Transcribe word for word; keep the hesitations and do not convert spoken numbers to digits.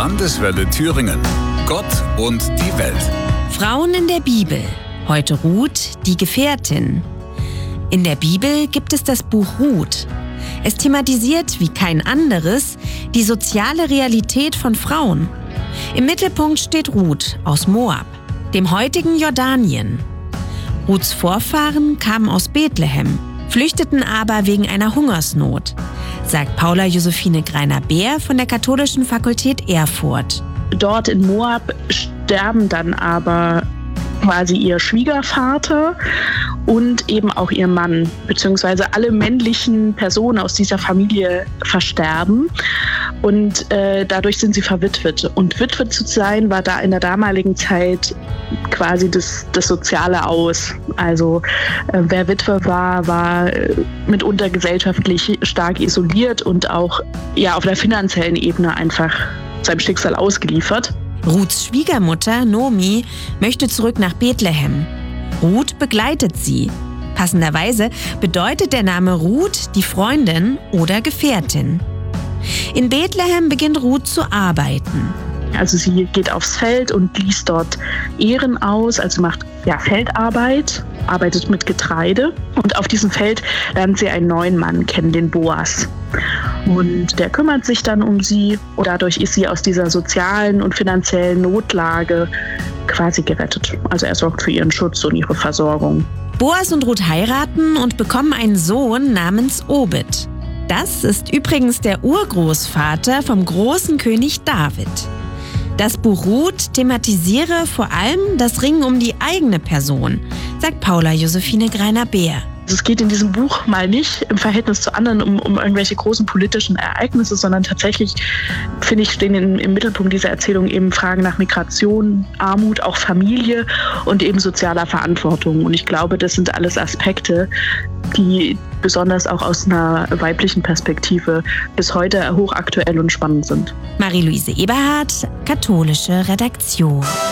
Landeswelle Thüringen. Gott und die Welt. Frauen in der Bibel. Heute Ruth, die Gefährtin. In der Bibel gibt es das Buch Ruth. Es thematisiert wie kein anderes die soziale Realität von Frauen. Im Mittelpunkt steht Ruth aus Moab, dem heutigen Jordanien. Ruths Vorfahren kamen aus Bethlehem, flüchteten aber wegen einer Hungersnot, sagt Paula Josephine Greiner-Beer von der Katholischen Fakultät Erfurt. Dort in Moab sterben dann aber quasi ihr Schwiegervater und eben auch ihr Mann, beziehungsweise alle männlichen Personen aus dieser Familie versterben und äh, dadurch sind sie verwitwet. Und Witwe zu sein war da in der damaligen Zeit quasi das, das soziale Aus. Also äh, wer Witwe war, war äh, mitunter gesellschaftlich stark isoliert und auch ja, auf der finanziellen Ebene einfach seinem Schicksal ausgeliefert. Ruths Schwiegermutter, Nomi, möchte zurück nach Bethlehem. Ruth begleitet sie. Passenderweise bedeutet der Name Ruth die Freundin oder Gefährtin. In Bethlehem beginnt Ruth zu arbeiten. Also sie geht aufs Feld und liest dort Ähren aus, also macht ja, Feldarbeit, arbeitet mit Getreide. Und auf diesem Feld lernt sie einen neuen Mann kennen, den Boas. Und der kümmert sich dann um sie und dadurch ist sie aus dieser sozialen und finanziellen Notlage quasi gerettet. Also er sorgt für ihren Schutz und ihre Versorgung. Boas und Ruth heiraten und bekommen einen Sohn namens Obed. Das ist übrigens der Urgroßvater vom großen König David. Das Buch Ruth thematisiere vor allem das Ringen um die eigene Person, sagt Paula Josephine Greiner-Beer. Es geht in diesem Buch mal nicht im Verhältnis zu anderen um, um irgendwelche großen politischen Ereignisse, sondern tatsächlich, finde ich, stehen in, im Mittelpunkt dieser Erzählung eben Fragen nach Migration, Armut, auch Familie und eben sozialer Verantwortung. Und ich glaube, das sind alles Aspekte, die besonders auch aus einer weiblichen Perspektive bis heute hochaktuell und spannend sind. Marie-Louise Eberhardt, Katholische Redaktion.